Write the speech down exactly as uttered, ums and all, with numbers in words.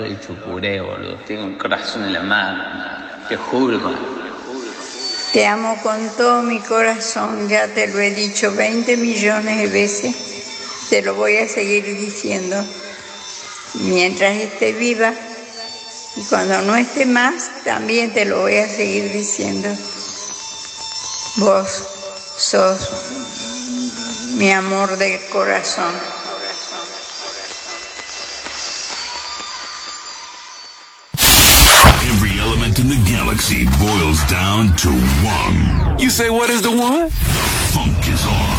soy chucuré, boludo. Tengo el corazón en la mano, te juro. Te amo con todo mi corazón, ya te lo he dicho veinte millones de veces. Te lo voy a seguir diciendo mientras esté viva. Y cuando no esté más, también te lo voy a seguir diciendo. Vos sos mi amor del corazón. Every element in the galaxy boils down to one. You say what is the one? Funk is on.